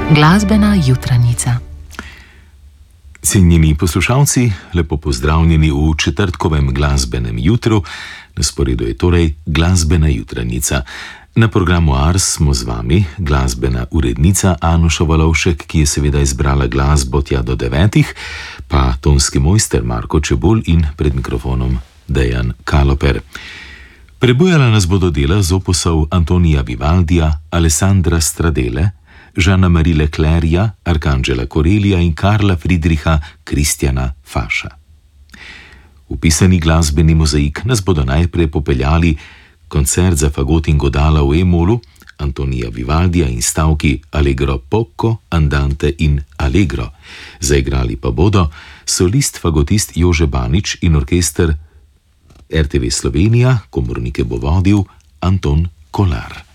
Glasbena jutranica. Cenjeni poslušalci, lepo pozdravljeni v četrtkovem glasbenem jutru. Na sporedu je torej glasbena jutranica. Na programu Ars smo z vami, glasbena urednica Anuša Valovšek, ki je seveda izbrala glasbo tja do 9, pa tonski mojster Marko Čebulj in pred mikrofonom Dejan Kaloper. Prebujala nas bodo dela z opusov Antonija Vivaldija, Alessandra Stradele, Jeana-Marie Leclerca, Arcangela Corellia in Karla Friedricha Christiana Fascha. V pisani glasbeni mozaik nas bodo najprej popeljali koncert za fagot in godala v E-molu Antonija Vivaldija in stavki Allegro poco, andante in allegro. Zaigrali pa bodo solist fagotist Jože Banič in orkester RTV Slovenija, komornike bo vodil Anton Kolar.